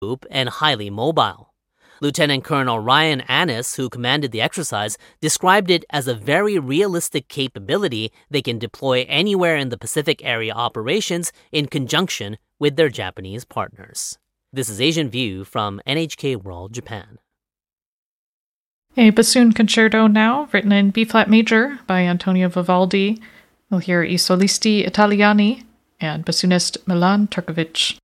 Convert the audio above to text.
and highly mobile. Lieutenant Colonel Ryan Annis, who commanded the exercise, described it as a very realistic capability they can deploy anywhere in the Pacific area operations in conjunction with their Japanese partners. This is Asian View from NHK World Japan. A bassoon concerto now, written in B-flat major by Antonio Vivaldi. We'll hear I Solisti Italiani and bassoonist Milan Turkovic.